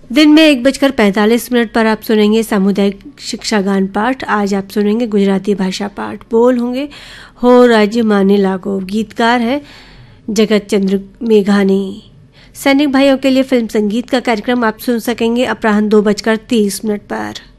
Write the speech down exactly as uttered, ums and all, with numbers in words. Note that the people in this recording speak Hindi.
दिन में एक बजकर पैंतालीस मिनट पर आप सुनेंगे सामुदायिक शिक्षा गान पाठ। आज आप सुनेंगे गुजराती भाषा पाठ। बोल होंगे हो राज्य माने लागो। गीतकार है जगत चंद्र मेघानी। सैनिक भाइयों के लिए फिल्म संगीत का कार्यक्रम आप सुन सकेंगे अपराह्न दो बजकर तीस मिनट पर।